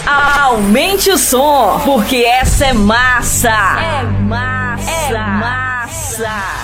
Aumente o som, porque essa é massa. É massa. É massa.